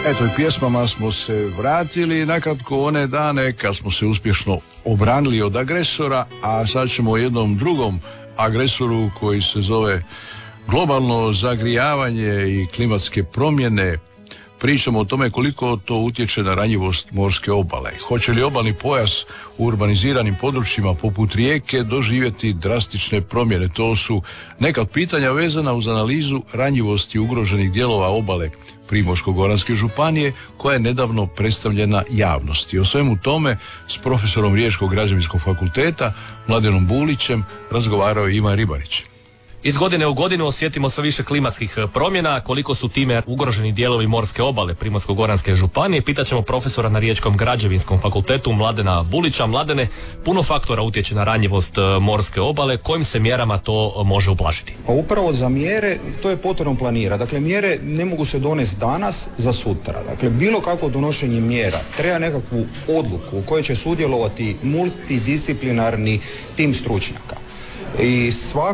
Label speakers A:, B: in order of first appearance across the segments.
A: Eto i pjesmama smo se vratili nakratko one dane kad smo se uspješno obranili od agresora, a sad ćemo o jednom drugom agresoru koji se zove globalno zagrijavanje i klimatske promjene. Pričamo o tome koliko to utječe na ranjivost morske obale. Hoće li obalni pojas u urbaniziranim područjima poput Rijeke doživjeti drastične promjene? To su neka od pitanja vezana uz analizu ranjivosti ugroženih dijelova obale Primorsko-goranske županije koja je nedavno predstavljena javnosti. O svemu tome s profesorom Riječkog građevinskog fakulteta Mladenom Bulićem razgovarao je Ivan Ribarić.
B: Iz godine u godinu osjetimo sve više klimatskih promjena. Koliko su time ugroženi dijelovi morske obale Primorsko-goranske županije, pitaćemo profesora na Riječkom građevinskom fakultetu Mladena Bulića. Mladene, puno faktora utječe na ranjivost morske obale. Kojim se mjerama to može ublažiti?
C: Pa upravo za mjere to je potrebno planirati. Dakle, mjere ne mogu se donesti danas za sutra. Dakle, bilo kakvo donošenje mjera treba nekakvu odluku u kojoj će sudjelovati multidisciplinarni tim stručnjaka. I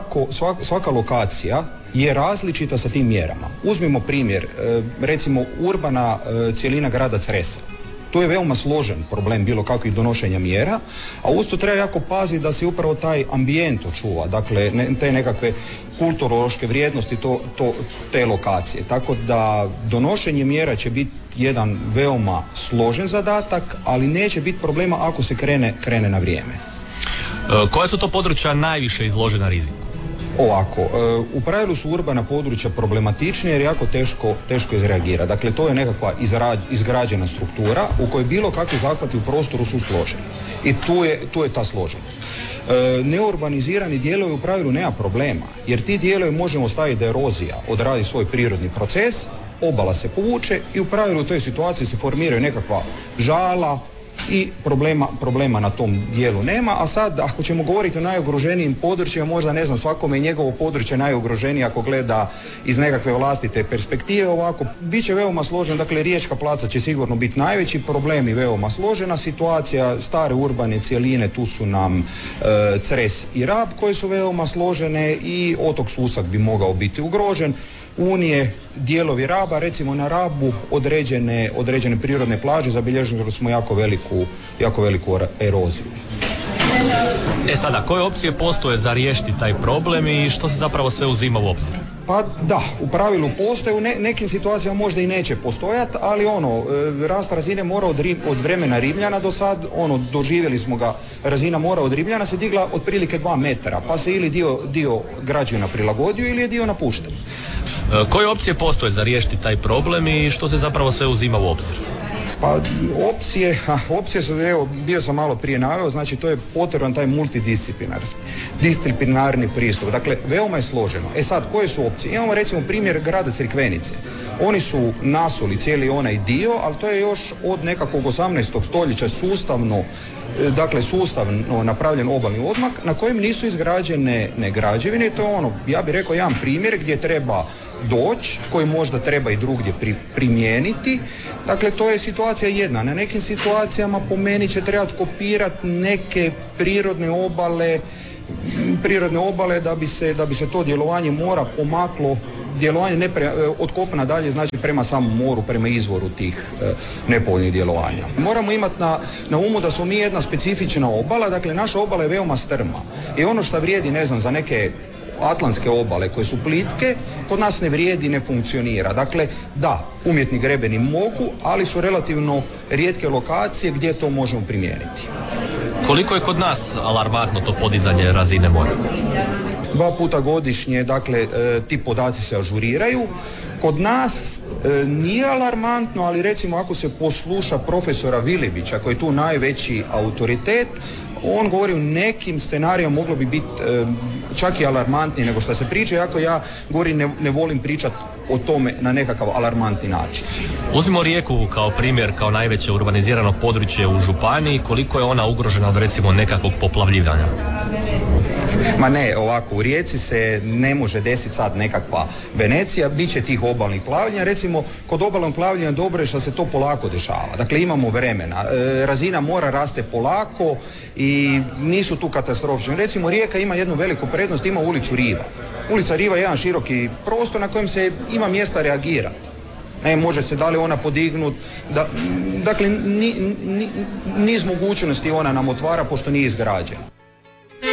C: svaka lokacija je različita sa tim mjerama. Uzmimo primjer, recimo urbana cjelina grada Cresa. To je veoma složen problem bilo kakvih donošenja mjera, a usto treba jako paziti da se upravo taj ambijent očuva, dakle te nekakve kulturološke vrijednosti te lokacije. Tako da donošenje mjera će biti jedan veoma složen zadatak, ali neće biti problema ako se krene na vrijeme.
B: Koja su to područja najviše izložena riziku?
C: Ovako, u pravilu su urbana područja problematičnije jer jako teško izreagira. Dakle, to je nekakva izgrađena struktura u kojoj bilo kakvi zahvati u prostoru su složeni. I tu je ta složenost. Neurbanizirani dijelovi u pravilu nema problema, jer ti dijelovi možemo staviti da erozija odradi svoj prirodni proces, obala se povuče i u pravilu u toj situaciji se formiraju nekakva žala, i problema na tom dijelu nema. A sad, ako ćemo govoriti o najugroženijim područjima, možda ne znam, svakome je njegovo područje najugroženije ako gleda iz nekakve vlastite perspektive. Ovako, bit će veoma složen, dakle Riječka placa će sigurno biti najveći problem i veoma složena situacija. Stare urbane cjeline, tu su nam Cres i Rab koje su veoma složene i otok Susak bi mogao biti ugrožen. Unije, dijelovi Raba, recimo na Rabu određene prirodne plaže zabilježili smo jako veliku eroziju.
B: Sada, koje opcije postoje za riješiti taj problem i što se zapravo sve uzima u obzir?
C: Pa da, u pravilu postoje, u nekim situacijama možda i neće postojati, ali rast razine mora od vremena Rimljana do sad, doživjeli smo ga, razina mora od Rimljana se digla otprilike 2 metra, pa se ili dio građevina prilagodio ili je dio napušten.
B: Koje opcije postoje za riješiti taj problem i što se zapravo sve uzima u obzir?
C: Pa opcije su, bio sam malo prije naveo, znači to je potreban taj multidisciplinarni pristup. Dakle, veoma je složeno. Sad, koje su opcije? Imamo recimo primjer grada Crikvenice. Oni su nasuli cijeli onaj dio, ali to je još od nekakvog 18. stoljeća sustavno napravljen obalni odmak na kojem nisu izgrađene građevine. To je ja bih rekao, jedan primjer gdje treba doći, koji možda treba i drugdje primijeniti. Dakle, to je situacija jedna. Na nekim situacijama po meni će trebati kopirati neke prirodne obale da bi se to djelovanje mora pomaklo, djelovanje od kopna dalje, znači prema samom moru, prema izvoru tih nepovoljnih djelovanja. Moramo imati na umu da smo mi jedna specifična obala, dakle naša obala je veoma strma i ono što vrijedi, za neke atlantske obale koje su plitke, kod nas ne vrijedi, ne funkcionira. Dakle, da, umjetni grebeni mogu, ali su relativno rijetke lokacije gdje to možemo primijeniti.
B: Koliko je kod nas alarmantno to podizanje razine mora?
C: 2 puta godišnje, dakle, ti podaci se ažuriraju. Kod nas nije alarmantno, ali recimo ako se posluša profesora Vilibića, koji je tu najveći autoritet, on govori u nekim scenarijama moglo bi biti čak i alarmantnije nego što se priča, iako ja govorim ne volim pričati o tome na nekakav alarmantni način.
B: Uzmimo Rijeku kao primjer, kao najveće urbanizirano područje u županiji, koliko je ona ugrožena od recimo nekakvog poplavljivanja?
C: Ma ne, ovako, u Rijeci se ne može desiti sad nekakva Venecija, bit će tih obalnih plavljenja. Recimo, kod obalnog plavljenja dobro je što se to polako dešava. Dakle, imamo vremena. Razina mora raste polako i nisu tu katastrofične. Recimo, Rijeka ima jednu veliku prednost, ima ulicu Riva. Ulica Riva je jedan široki prostor na kojem se ima mjesta reagirati. Ne, može se da li ona podignut, dakle niz mogućnosti ona nam otvara pošto nije izgrađena.